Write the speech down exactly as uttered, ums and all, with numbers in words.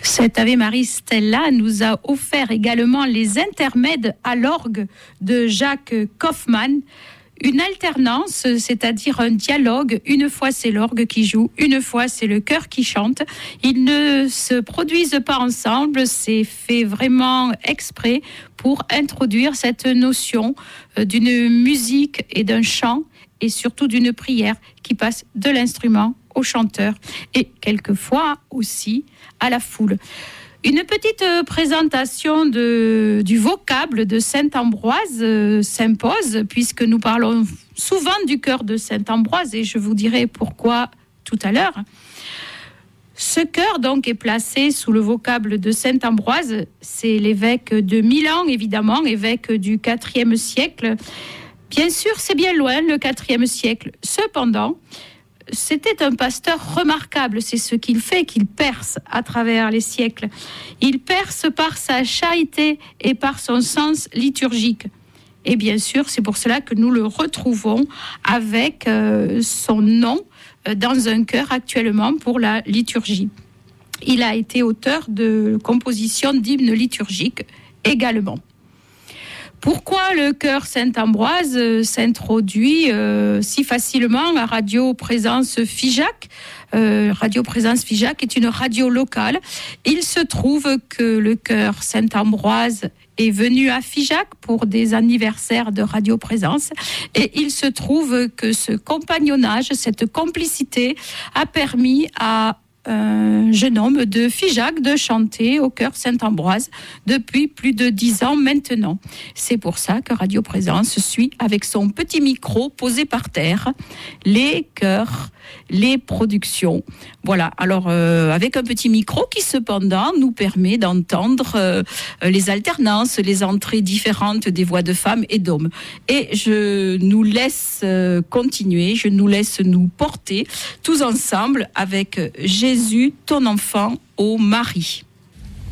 Cette Ave Maria Stella nous a offert également les intermèdes à l'orgue de Jacques Kaufmann. Une alternance, c'est-à-dire un dialogue. Une fois, c'est l'orgue qui joue, une fois, c'est le chœur qui chante. Ils ne se produisent pas ensemble, c'est fait vraiment exprès pour introduire cette notion d'une musique et d'un chant et surtout d'une prière qui passe de l'instrument au chanteur et quelquefois aussi à la foule. Une petite présentation de, du vocable de Saint-Ambroise euh, s'impose, puisque nous parlons souvent du chœur de Saint-Ambroise, et je vous dirai pourquoi tout à l'heure. Ce chœur donc est placé sous le vocable de Saint-Ambroise. C'est l'évêque de Milan, évidemment, évêque du quatrième siècle. Bien sûr, c'est bien loin, le quatrième siècle. Cependant, c'était un pasteur remarquable, c'est ce qu'il fait, qu'il perce à travers les siècles. Il perce par sa charité et par son sens liturgique. Et bien sûr, c'est pour cela que nous le retrouvons avec euh, son nom euh, dans un chœur actuellement pour la liturgie. Il a été auteur de compositions d'hymnes liturgiques également. Pourquoi le chœur Saint-Ambroise euh, s'introduit euh, si facilement à Radio Présence Figeac? euh, Radio Présence Figeac est une radio locale. Il se trouve que le chœur Saint-Ambroise est venu à Figeac pour des anniversaires de Radio Présence et il se trouve que ce compagnonnage, cette complicité a permis à un jeune homme de Figeac de chanter au chœur Saint-Ambroise depuis plus de dix ans maintenant. C'est pour ça que Radio Présence suit avec son petit micro posé par terre les chœurs, les productions. Voilà, alors euh, avec un petit micro qui cependant nous permet d'entendre euh, les alternances, les entrées différentes des voix de femmes et d'hommes. Et je nous laisse euh, continuer, je nous laisse nous porter tous ensemble avec Jésus, ton enfant, ô Marie.